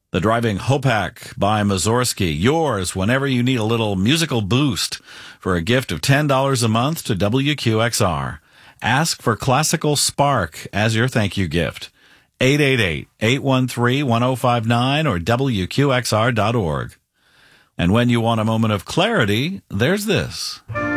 The Driving Hopak by Mussorgsky. Yours whenever you need a little musical boost for a gift of $10 a month to WQXR. Ask for Classical Spark as your thank you gift. 888-813-1059 or WQXR.org. And when you want a moment of clarity, there's this.